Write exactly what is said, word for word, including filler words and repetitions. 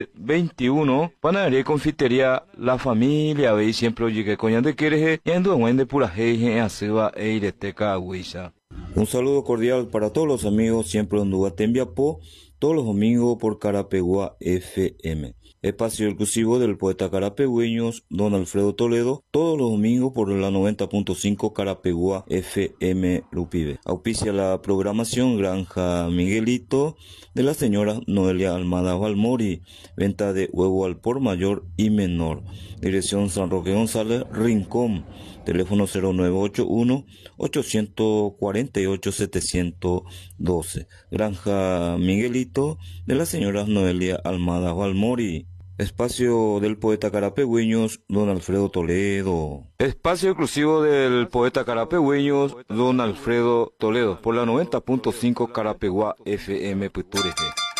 veintiuno, panadería y confitería La Familia, veis siempre oye que coñan de quieres y ando en de pura heje en aceba e ireteca agüisa. Un saludo cordial para todos los amigos siempre en Tembiapó, todos los domingos por Carapegua F M. Espacio exclusivo del poeta carapegüeños Don Alfredo Toledo, todos los domingos por la noventa punto cinco Carapegua F M Lupibe. Auspicia la programación Granja Miguelito de la señora Noelia Almada Valmori, venta de huevo al por mayor y menor. Dirección San Roque González, Rincón. Teléfono cero nueve ocho uno, ocho cuatro ocho, siete uno dos. Granja Miguelito de la señora Noelia Almada Valmori. Espacio del poeta carapegüeños Don Alfredo Toledo. Espacio exclusivo del poeta carapegüeños Don Alfredo Toledo por la noventa punto cinco Carapegua F M Putureje.